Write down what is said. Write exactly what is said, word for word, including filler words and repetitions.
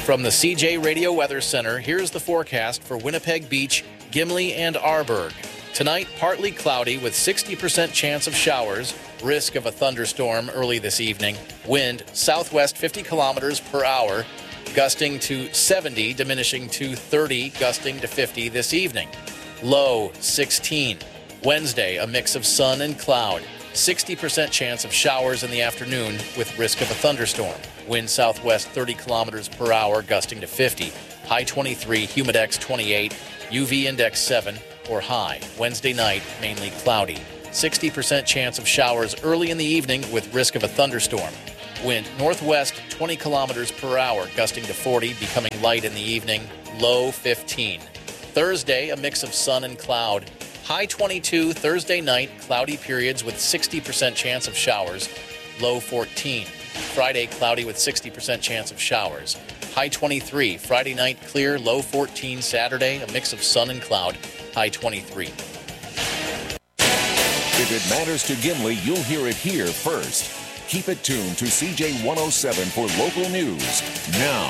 From the C J Radio Weather Center, here's the forecast for Winnipeg Beach, Gimli, and Arborg. Tonight, partly cloudy with sixty percent chance of showers, risk of a thunderstorm early this evening. Wind, southwest fifty kilometers per hour, gusting to seventy, diminishing to thirty, gusting to fifty this evening. Low, sixteen. Wednesday, a mix of sun and cloud. sixty percent chance of showers in the afternoon with risk of a thunderstorm. Wind southwest thirty kilometers per hour, gusting to fifty. High twenty-three, humidex twenty-eight, U V index seven or high. Wednesday night, mainly cloudy. sixty percent chance of showers early in the evening with risk of a thunderstorm. Wind northwest twenty kilometers per hour, gusting to forty, becoming light in the evening. Low fifteen. Thursday, a mix of sun and cloud. High twenty-two, Thursday night, cloudy periods with sixty percent chance of showers. Low fourteen. Friday, cloudy with sixty percent chance of showers. High twenty-three. Friday night, clear. Low fourteen. Saturday, a mix of sun and cloud. High twenty-three. If it matters to Gimli, you'll hear it here first. Keep it tuned to C J one oh seven for local news. Now,